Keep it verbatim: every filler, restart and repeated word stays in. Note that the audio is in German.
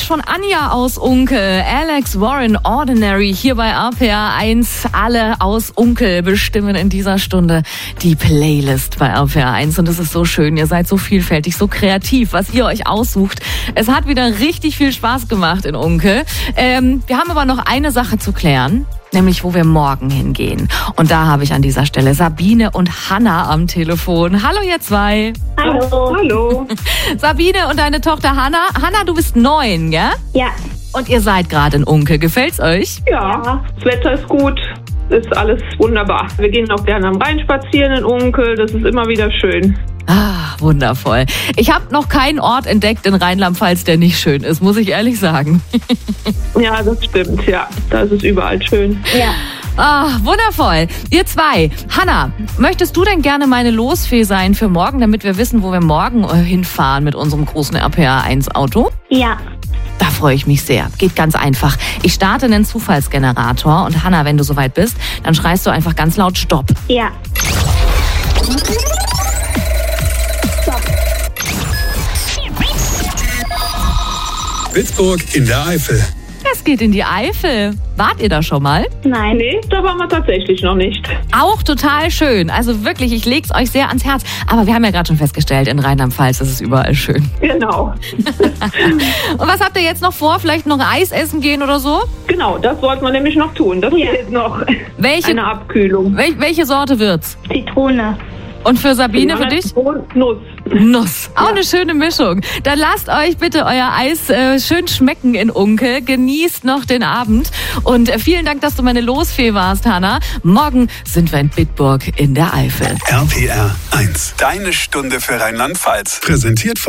von Anja aus Unkel. Alex Warren, Ordinary, hier bei R P R eins. Alle aus Unkel bestimmen in dieser Stunde die Playlist bei R P R eins. Und es ist so schön, ihr seid so vielfältig, so kreativ, was ihr euch aussucht. Es hat wieder richtig viel Spaß gemacht in Unkel. Ähm, wir haben aber noch eine Sache zu klären. Nämlich, wo wir morgen hingehen. Und da habe ich an dieser Stelle Sabine und Hanna am Telefon. Hallo ihr zwei. Hallo. Hallo. Sabine und deine Tochter Hanna. Hanna, du bist neun, gell? Ja. Und ihr seid gerade in Unkel. Gefällt's euch? Ja, das Wetter ist gut. Ist alles wunderbar. Wir gehen auch gerne am Rhein spazieren in Unkel. Das ist immer wieder schön. Ah, wundervoll. Ich habe noch keinen Ort entdeckt in Rheinland-Pfalz, der nicht schön ist, muss ich ehrlich sagen. Ja, das stimmt. Ja, da ist es überall schön. Ja. Ah, wundervoll. Ihr zwei. Hanna, möchtest du denn gerne meine Losfee sein für morgen, damit wir wissen, wo wir morgen äh, hinfahren mit unserem großen R P R eins Auto? Ja. Da freue ich mich sehr. Geht ganz einfach. Ich starte einen Zufallsgenerator und Hanna, wenn du soweit bist, dann schreist du einfach ganz laut Stopp. Ja. Witzburg in der Eifel. Es geht in die Eifel. Wart ihr da schon mal? Nein. Nee, da waren wir tatsächlich noch nicht. Auch total schön. Also wirklich, ich leg's euch sehr ans Herz. Aber wir haben ja gerade schon festgestellt, in Rheinland-Pfalz ist es überall schön. Genau. Und was habt ihr jetzt noch vor? Vielleicht noch Eis essen gehen oder so? Genau, das wollten wir nämlich noch tun. Das Ja. fehlt noch. Welche, Eine Abkühlung. wel, welche Sorte wird's? Zitrone. Und für Sabine, für dich? Und Nuss. Nuss. Auch eine schöne Mischung. Dann lasst euch bitte euer Eis äh, schön schmecken in Unkel. Genießt noch den Abend. Und äh, vielen Dank, dass du meine Losfee warst, Hanna. Morgen sind wir in Bitburg in der Eifel. R P R eins. Deine Stunde für Rheinland-Pfalz. Präsentiert von